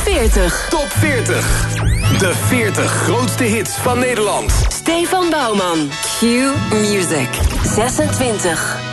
40. Top 40. De 40 grootste hits van Nederland. Stefan Bouwman. Q Music. 26.